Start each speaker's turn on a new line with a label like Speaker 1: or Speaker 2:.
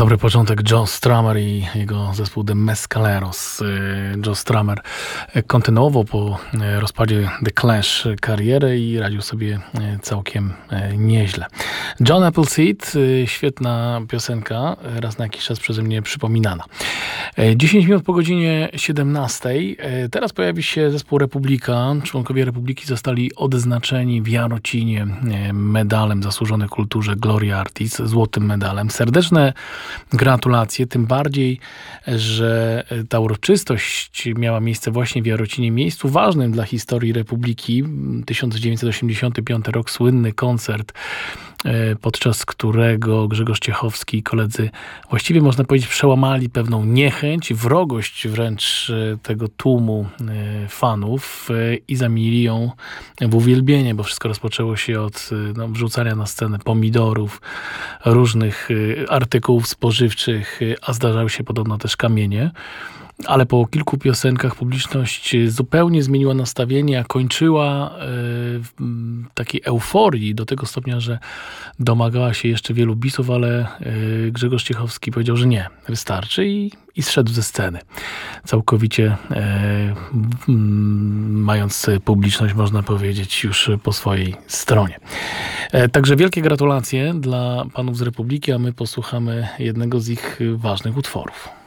Speaker 1: Dobry początek. Joe Strummer i jego zespół The Mescaleros. Joe Strummer kontynuował po rozpadzie The Clash karierę i radził sobie całkiem nieźle. John Appleseed, świetna piosenka, raz na jakiś czas przeze mnie przypominana. 10 minut po godzinie 17. Teraz pojawi się zespół Republika. Członkowie Republiki zostali odznaczeni w Jarocinie medalem Zasłużony Kulturze Gloria Artis, złotym medalem. Serdeczne gratulacje, tym bardziej, że ta uroczystość miała miejsce właśnie w Jarocinie, miejscu ważnym dla historii Republiki. 1985 rok, słynny koncert, podczas którego Grzegorz Ciechowski i koledzy właściwie można powiedzieć przełamali pewną niechęć, wrogość wręcz tego tłumu fanów i zamienili ją w uwielbienie, bo wszystko rozpoczęło się od wrzucania na scenę pomidorów, różnych artykułów spożywczych, a zdarzały się podobno też kamienie. Ale po kilku piosenkach publiczność zupełnie zmieniła nastawienie, a kończyła w takiej euforii do tego stopnia, że domagała się jeszcze wielu bisów, ale Grzegorz Ciechowski powiedział, że nie, wystarczy i zszedł ze sceny. Całkowicie mając publiczność, można powiedzieć, już po swojej stronie. Także wielkie gratulacje dla panów z Republiki, a my posłuchamy jednego z ich ważnych utworów.